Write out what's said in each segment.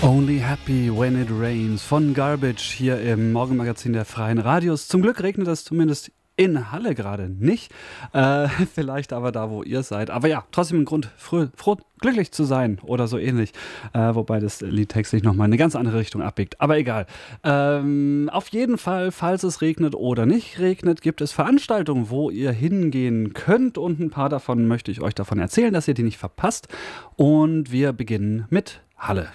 Only Happy When It Rains von Garbage hier im Morgenmagazin der Freien Radios. Zum Glück regnet es zumindest in Halle gerade nicht. Vielleicht aber da, wo ihr seid. Aber ja, trotzdem ein Grund, froh, glücklich zu sein oder so ähnlich. Wobei das Lied textlich nochmal in eine ganz andere Richtung abbiegt. Aber egal. Auf jeden Fall, falls es regnet oder nicht regnet, gibt es Veranstaltungen, wo ihr hingehen könnt. Und ein paar davon möchte ich euch davon erzählen, dass ihr die nicht verpasst. Und wir beginnen mit Halle.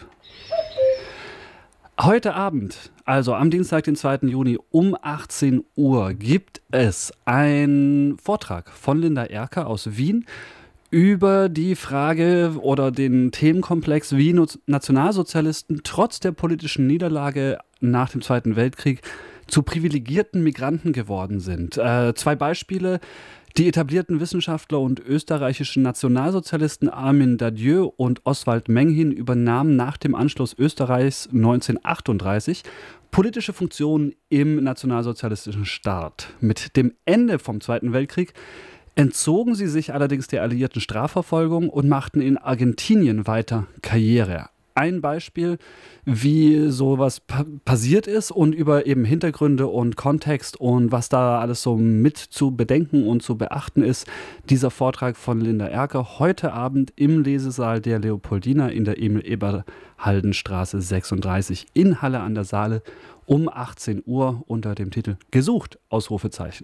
Heute Abend, also am Dienstag, den 2. Juni um 18 Uhr, gibt es einen Vortrag von Linda Erker aus Wien über die Frage oder den Themenkomplex, wie Nationalsozialisten trotz der politischen Niederlage nach dem Zweiten Weltkrieg zu privilegierten Migranten geworden sind. Zwei Beispiele. Die etablierten Wissenschaftler und österreichischen Nationalsozialisten Armin Dadieu und Oswald Menghin übernahmen nach dem Anschluss Österreichs 1938 politische Funktionen im nationalsozialistischen Staat. Mit dem Ende vom Zweiten Weltkrieg entzogen sie sich allerdings der alliierten Strafverfolgung und machten in Argentinien weiter Karriere. Ein Beispiel, wie sowas passiert ist und über eben Hintergründe und Kontext und was da alles so mit zu bedenken und zu beachten ist, dieser Vortrag von Linda Erker heute Abend im Lesesaal der Leopoldina in der Emil-Eberhalden-Straße 36 in Halle an der Saale um 18 Uhr unter dem Titel Gesucht! Ausrufezeichen.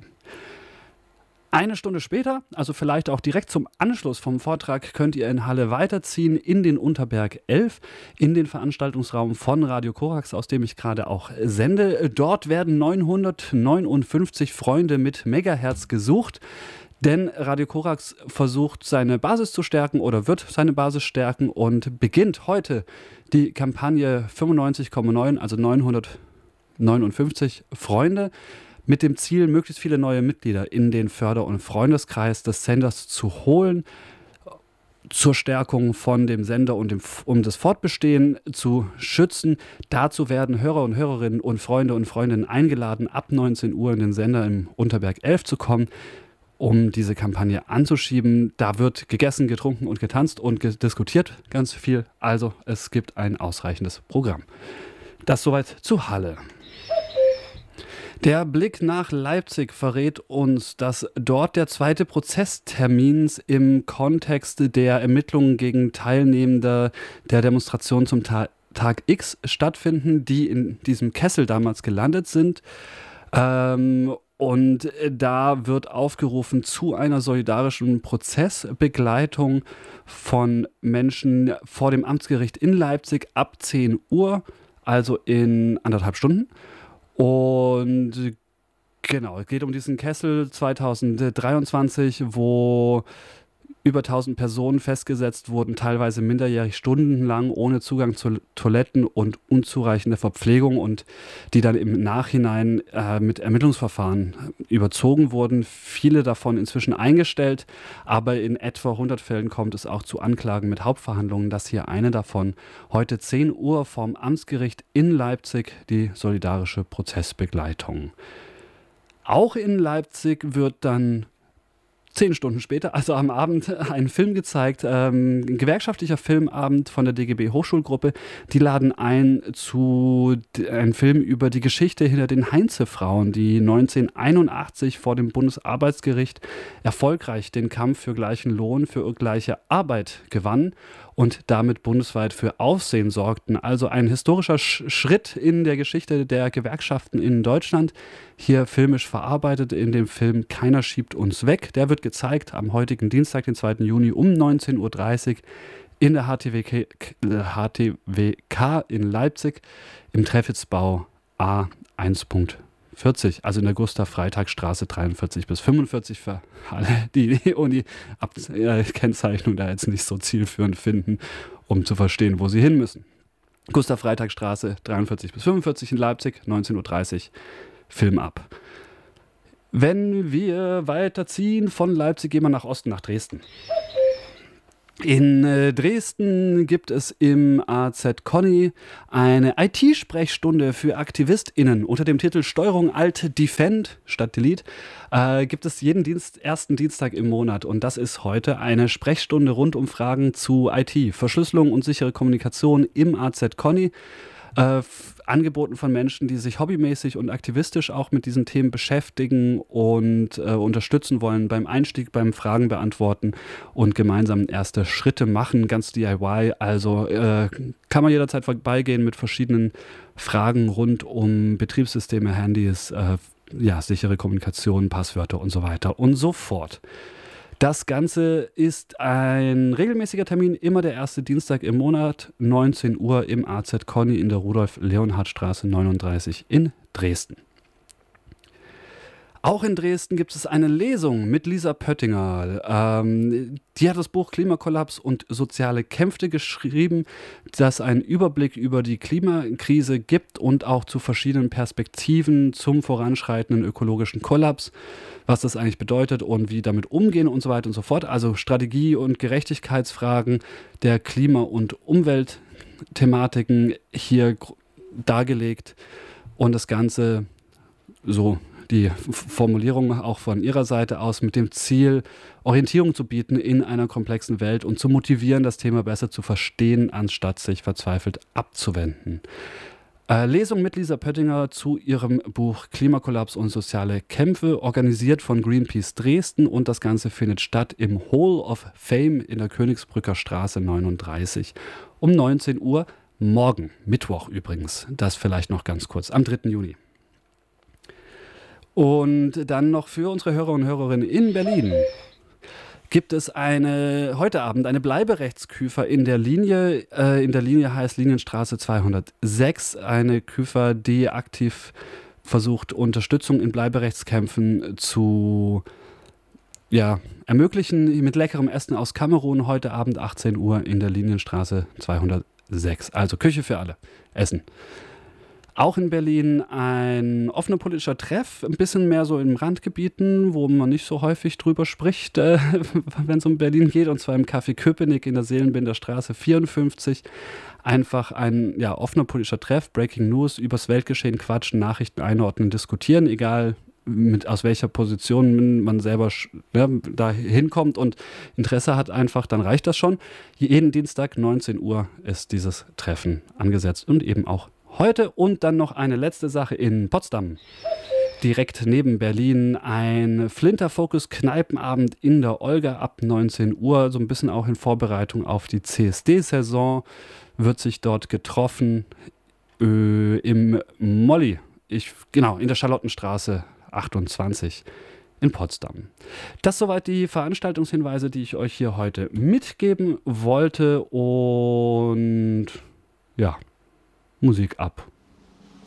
Eine Stunde später, also vielleicht auch direkt zum Anschluss vom Vortrag, könnt ihr in Halle weiterziehen in den Unterberg 11, in den Veranstaltungsraum von Radio Korax, aus dem ich gerade auch sende. Dort werden 959 Freunde mit Megahertz gesucht, denn Radio Korax versucht seine Basis zu stärken oder wird seine Basis stärken und beginnt heute die Kampagne 95,9, also 959 Freunde, mit dem Ziel, möglichst viele neue Mitglieder in den Förder- und Freundeskreis des Senders zu holen, zur Stärkung von dem Sender und um das Fortbestehen zu schützen. Dazu werden Hörer und Hörerinnen und Freunde und Freundinnen eingeladen, ab 19 Uhr in den Sender im Unterberg 11 zu kommen, um diese Kampagne anzuschieben. Da wird gegessen, getrunken und getanzt und diskutiert ganz viel. Also es gibt ein ausreichendes Programm. Das soweit zu Halle. Der Blick nach Leipzig verrät uns, dass dort der zweite Prozesstermin im Kontext der Ermittlungen gegen Teilnehmende der Demonstration zum Tag X stattfinden, die in diesem Kessel damals gelandet sind. Und da wird aufgerufen zu einer solidarischen Prozessbegleitung von Menschen vor dem Amtsgericht in Leipzig ab 10 Uhr, also in 1,5 Stunden. Und genau, es geht um diesen Kessel 2023, wo über 1000 Personen festgesetzt wurden, teilweise minderjährig stundenlang ohne Zugang zu Toiletten und unzureichende Verpflegung und die dann im Nachhinein mit Ermittlungsverfahren überzogen wurden. Viele davon inzwischen eingestellt, aber in etwa 100 Fällen kommt es auch zu Anklagen mit Hauptverhandlungen. Das hier eine davon. Heute 10 Uhr vorm Amtsgericht in Leipzig, die solidarische Prozessbegleitung. Auch in Leipzig wird dann 10 Stunden später, also am Abend, ein Film gezeigt, ein gewerkschaftlicher Filmabend von der DGB Hochschulgruppe. Die laden ein zu einem Film über die Geschichte hinter den Heinze-Frauen, die 1981 vor dem Bundesarbeitsgericht erfolgreich den Kampf für gleichen Lohn für gleiche Arbeit gewannen und damit bundesweit für Aufsehen sorgten. Also ein historischer Schritt in der Geschichte der Gewerkschaften in Deutschland. Hier filmisch verarbeitet in dem Film Keiner schiebt uns weg. Der wird gezeigt am heutigen Dienstag, den 2. Juni um 19.30 Uhr in der HTWK in Leipzig im Treffitzbau A1.40, also in der Gustav-Freitag-Straße 43 bis 45 für alle, die die Kennzeichnung da jetzt nicht so zielführend finden, um zu verstehen, wo sie hin müssen. Gustav-Freitag-Straße 43 bis 45 in Leipzig, 19.30 Uhr, Film ab. Wenn wir weiterziehen von Leipzig, gehen wir nach Osten, nach Dresden. In Dresden gibt es im AZ Conny eine IT-Sprechstunde für AktivistInnen unter dem Titel Steuerung Alt Defend statt Delete. Gibt es jeden ersten Dienstag im Monat und das ist heute eine Sprechstunde rund um Fragen zu IT, Verschlüsselung und sichere Kommunikation im AZ Conny. Angeboten von Menschen, die sich hobbymäßig und aktivistisch auch mit diesen Themen beschäftigen und unterstützen wollen beim Einstieg, beim Fragen beantworten und gemeinsam erste Schritte machen, ganz DIY. Also kann man jederzeit vorbeigehen mit verschiedenen Fragen rund um Betriebssysteme, Handys, sichere Kommunikation, Passwörter und so weiter und so fort. Das Ganze ist ein regelmäßiger Termin, immer der erste Dienstag im Monat, 19 Uhr im AZ Conny in der Rudolf-Leonhard-Straße 39 in Dresden. Auch in Dresden gibt es eine Lesung mit Lisa Pöttinger. Die hat das Buch Klimakollaps und soziale Kämpfe geschrieben, das einen Überblick über die Klimakrise gibt und auch zu verschiedenen Perspektiven zum voranschreitenden ökologischen Kollaps, was das eigentlich bedeutet und wie damit umgehen und so weiter und so fort. Also Strategie- und Gerechtigkeitsfragen der Klima- und Umweltthematiken hier dargelegt und das Ganze so die Formulierung auch von ihrer Seite aus mit dem Ziel, Orientierung zu bieten in einer komplexen Welt und zu motivieren, das Thema besser zu verstehen, anstatt sich verzweifelt abzuwenden. Lesung mit Lisa Pöttinger zu ihrem Buch Klimakollaps und soziale Kämpfe, organisiert von Greenpeace Dresden und das Ganze findet statt im Hall of Fame in der Königsbrücker Straße 39 um 19 Uhr, morgen, Mittwoch übrigens, das vielleicht noch ganz kurz, am 3. Juni. Und dann noch für unsere Hörer und Hörerinnen in Berlin gibt es heute Abend eine Bleiberechtsküfer in der Linie. In der Linie heißt Linienstraße 206. Eine Küfer, die aktiv versucht, Unterstützung in Bleiberechtskämpfen zu ermöglichen. Mit leckerem Essen aus Kamerun heute Abend 18 Uhr in der Linienstraße 206. Also Küche für alle. Essen. Auch in Berlin ein offener politischer Treff, ein bisschen mehr so in Randgebieten, wo man nicht so häufig drüber spricht, wenn es um Berlin geht, und zwar im Café Köpenick in der Seelenbinder Straße 54. Einfach ein offener politischer Treff, Breaking News, übers Weltgeschehen quatschen, Nachrichten einordnen, diskutieren, egal aus welcher Position man selber da hinkommt und Interesse hat einfach, dann reicht das schon. Jeden Dienstag 19 Uhr ist dieses Treffen angesetzt und eben auch heute. Und dann noch eine letzte Sache in Potsdam, direkt neben Berlin, ein Flinter-Focus-Kneipenabend in der Olga ab 19 Uhr, so ein bisschen auch in Vorbereitung auf die CSD-Saison, wird sich dort getroffen im Molly, in der Charlottenstraße 28 in Potsdam. Das soweit die Veranstaltungshinweise, die ich euch hier heute mitgeben wollte und Musik ab.